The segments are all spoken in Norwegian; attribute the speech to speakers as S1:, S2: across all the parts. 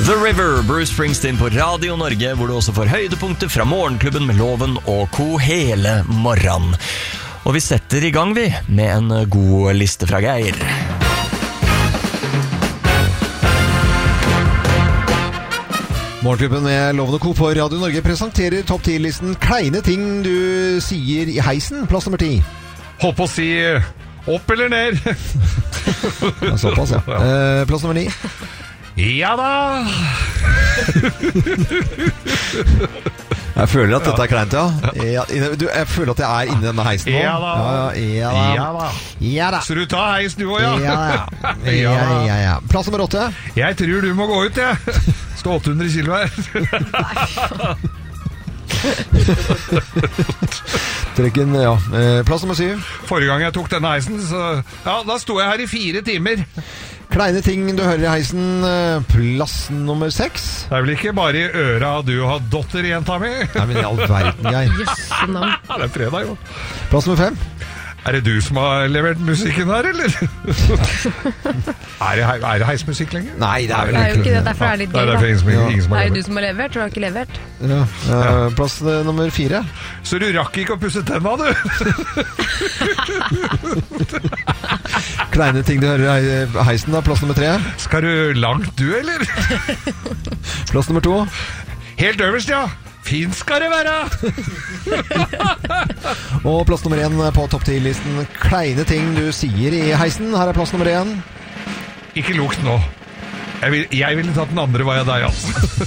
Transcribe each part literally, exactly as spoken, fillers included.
S1: The River, Bruce Springsteen på Radio Norge, hvor du også får høydepunkter fra Morgenklubben med Loven og Co. hele morgenen. Og vi setter i gang vi med en god liste fra Geir.
S2: Morgenklubben med Loven og Co. på Radio Norge presenterer topp ti-listen kleine ting du sier i heisen. Plass nummer ti.
S3: Holdt på å si opp eller ned.
S2: Ja, såpass, ja. Eh, plass nummer ni.
S3: Ja da.
S2: Jeg føler at dette er kleint, ja. ja du, jeg føler at jeg er inne i denne heisen nå.
S3: Ja da.
S2: Ja, ja, da.
S3: Ja da.
S2: Ja da.
S3: Så du tar heis du også, ja?
S2: Ja, ja. Ja, ja, ja. Plass nummer åtte.
S3: Jeg tror du må gå ut, jeg. Skal åtte hundre kilo her.
S2: Trekken, ja. Plass nummer syv.
S3: Forrige gang jeg tok denne heisen, så ja, da sto jeg her i fire timer.
S2: Kleine ting du hører i heisen. Plass nummer seks.
S3: Det er vel ikke bare i øra du har dotter, jenta mi?
S2: Nei, men i all verden, Geir.
S4: Jøsse navn.
S3: Ja, det er fredag, jo.
S2: Plass nummer fem.
S3: Er det du som har levert musikken her, eller? er, det, er det heismusikk lenger?
S2: Nei, det er vel
S4: Det er jo ikke det, derfor er det litt
S3: Nei,
S4: gøy,
S3: det er
S4: da.
S3: ingen som,
S2: Ja.
S3: ingen som har
S4: Er det
S3: levert.
S4: du som har levert? Du har ikke levert.
S2: Ja. Uh, plass nummer fire.
S3: Så du rakk ikke å pusse tenna, du?
S2: Kleine ting du hører i heisen da. Plass nummer tre.
S3: Skal du langt, du, eller?
S2: Plass nummer to.
S3: Helt øverst, ja. Fint skal det være.
S2: Og plass nummer én på topp ti-listen. Kleine ting du sier i heisen. Her er plass nummer én.
S3: Ikke lukt nå. Jeg, vil, jeg ville tatt den andre, var jeg deg, altså.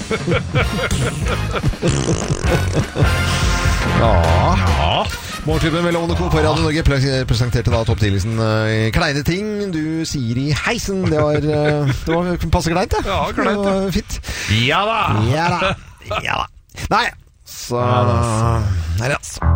S2: Ja.
S3: Ja.
S2: Morgenklubben med Loven og Co. på Radio Norge presenterte da topp ti-listen. Kleine ting du sier i heisen. Det var, det var passe kleint, det.
S3: Ja, kleint,
S2: det var fint.
S3: Ja da.
S2: Ja da. Ja da. Nei, så Nei, altså.